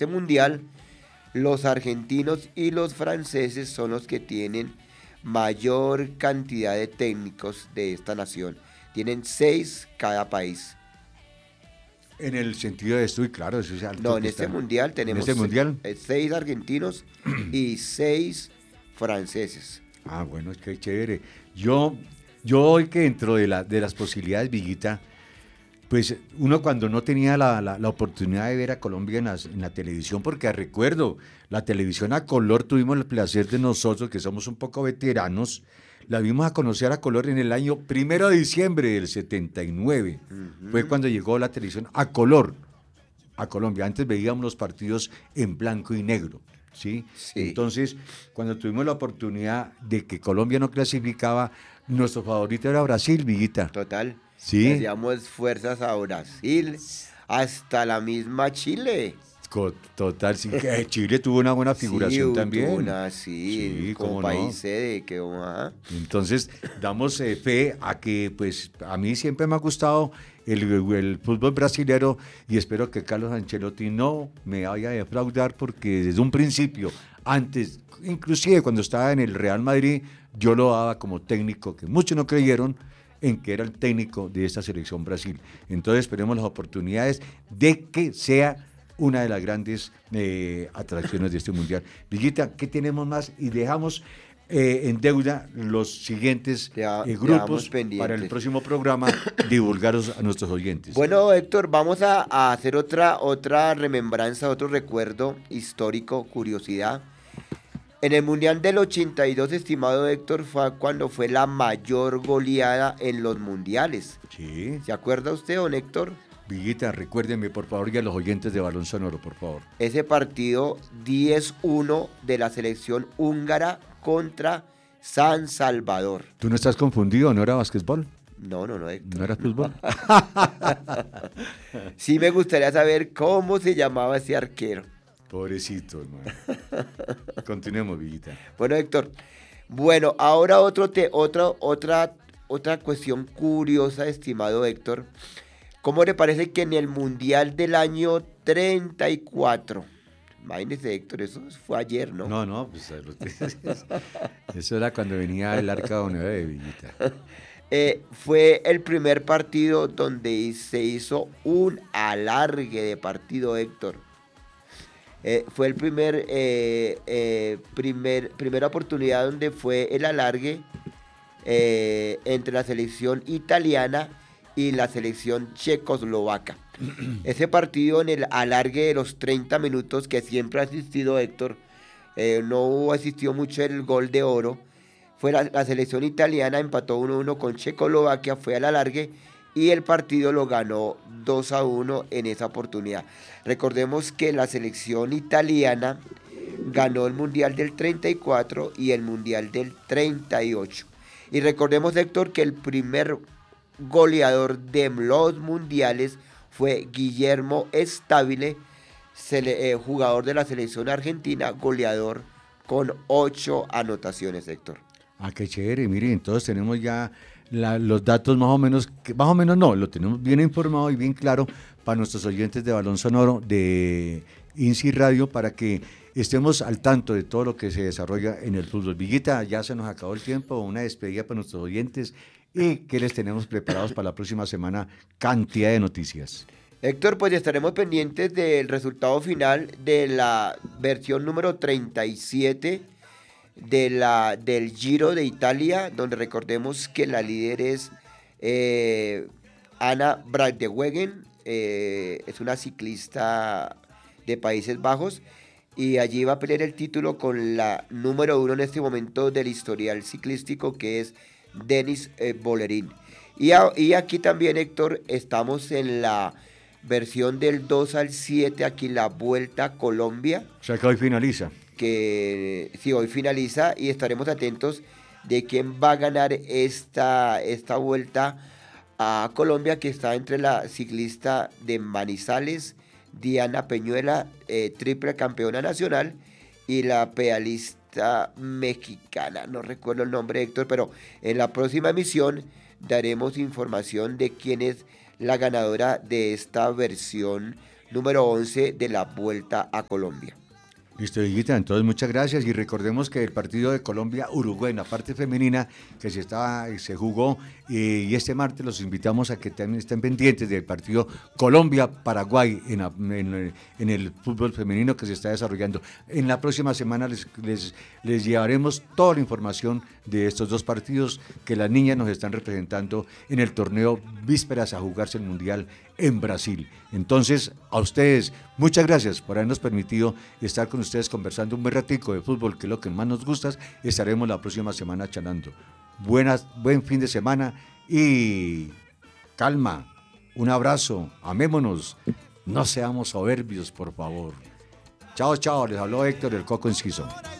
este mundial, los argentinos y los franceses son los que tienen mayor cantidad de técnicos de esta nación. Tienen 6 cada país. En el sentido de esto, y claro, eso es alto. No, en este mundial tenemos 6 argentinos y 6 franceses. Ah, bueno, es que chévere. Yo hoy que dentro de las posibilidades, Viguita, pues uno cuando no tenía la oportunidad de ver a Colombia en la televisión, porque recuerdo, la televisión a color tuvimos el placer de nosotros, que somos un poco veteranos, la vimos a conocer a color en el año 1 de diciembre del 79. Fue cuando llegó la televisión a color a Colombia. Antes veíamos los partidos en blanco y negro. ¿Sí? Sí. Entonces, cuando tuvimos la oportunidad de que Colombia no clasificaba, nuestro favorito era Brasil, Viguita. Total. Sí. Hacíamos fuerzas a Brasil, hasta la misma Chile. Total, sí. Chile tuvo una buena figuración sí, también. Sí, como país sede. Entonces, damos fe a que, pues, a mí siempre me ha gustado el fútbol brasilero y espero que Carlos Ancelotti no me vaya a defraudar porque desde un principio, antes, inclusive cuando estaba en el Real Madrid, yo lo daba como técnico, que muchos no creyeron en que era el técnico de esta selección Brasil. Entonces esperemos las oportunidades de que sea una de las grandes atracciones de este mundial. Villita, ¿qué tenemos más? Y dejamos en deuda los siguientes grupos para el próximo programa, divulgarlos a nuestros oyentes. Bueno, Héctor, vamos a hacer otra remembranza, otro recuerdo histórico, curiosidad. En el Mundial del 82, estimado Héctor, fue cuando fue la mayor goleada en los mundiales. Sí. ¿Se acuerda usted, don Héctor? Villita, recuérdeme, por favor, y a los oyentes de Balón Sonoro, por favor. Ese partido 10-1 de la selección húngara contra San Salvador. ¿Tú no estás confundido? ¿No era básquetbol? No, Héctor. ¿No era fútbol? Sí me gustaría saber cómo se llamaba ese arquero. Pobrecito, hermano. Continuemos, Villita. Bueno, Héctor. Bueno, ahora otra cuestión curiosa, estimado Héctor. ¿Cómo le parece que en el Mundial del año 34, imagínese, Héctor, eso fue ayer, ¿no? No, pues eso era cuando venía el Arca de Noé, Villita. Fue el primer partido donde se hizo un alargue de partido, Héctor. Fue el primera oportunidad donde fue el alargue entre la selección italiana y la selección checoslovaca. Ese partido en el alargue de los 30 minutos que siempre ha asistido Héctor, no asistió mucho el gol de oro, fue la selección italiana, empató 1-1 con Checoslovaquia, fue al alargue y el partido lo ganó 2-1 en esa oportunidad. Recordemos que la selección italiana ganó el Mundial del 34 y el Mundial del 38. Y recordemos, Héctor, que el primer goleador de los mundiales fue Guillermo Stabile, jugador de la selección argentina, goleador con 8 anotaciones, Héctor. Ah, qué chévere, miren, entonces tenemos ya los datos más o menos no, lo tenemos bien informado y bien claro para nuestros oyentes de Balón Sonoro de INSI Radio para que estemos al tanto de todo lo que se desarrolla en el fútbol. Villita, ya se nos acabó el tiempo, una despedida para nuestros oyentes y ¿qué les tenemos preparados para la próxima semana? Cantidad de noticias. Héctor, pues estaremos pendientes del resultado final de la versión número 37 del Giro de Italia, donde recordemos que la líder es Anna Brandewegen, es una ciclista de Países Bajos, y allí va a pelear el título con la número 1 en este momento del historial ciclístico, que es Denis Bolerín. Y aquí también, Héctor, estamos en la versión del 2 al 7, aquí la Vuelta a Colombia. O sea que hoy finaliza. Que sí, hoy finaliza y estaremos atentos de quién va a ganar esta Vuelta a Colombia, que está entre la ciclista de Manizales, Diana Peñuela, triple campeona nacional, y la pedalista mexicana, no recuerdo el nombre, Héctor, pero en la próxima emisión daremos información de quién es la ganadora de esta versión número 11 de la Vuelta a Colombia. Listo, Higuita, entonces muchas gracias y recordemos que el partido de Colombia-Uruguay en la parte femenina que se jugó y este martes los invitamos a que también estén pendientes del partido Colombia-Paraguay en el fútbol femenino que se está desarrollando. En la próxima semana les llevaremos toda la información de estos dos partidos que las niñas nos están representando en el torneo vísperas a jugarse el Mundial en Brasil. Entonces, a ustedes, muchas gracias por habernos permitido estar con ustedes conversando un buen ratico de fútbol, que es lo que más nos gusta. Estaremos la próxima semana charlando. Buen fin de semana y calma. Un abrazo, amémonos, no seamos soberbios, por favor. Chao, chao, les habló Héctor el Coco Enciso.